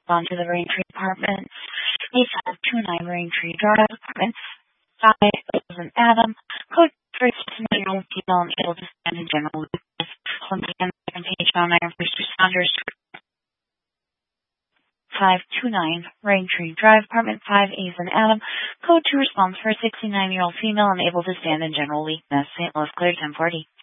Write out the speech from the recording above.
respond to the Raintree Department. 8529 Raintree Drive, Apartment 5, Susan Adam, code for 69-year-old female unable to stand in general weakness. Once again, second page on iron first responders. 529 Raintree Drive, Apartment 5, Ethan Adam, code 2 response for a 69-year-old female unable to stand in general weakness. St. Louis clear 1040.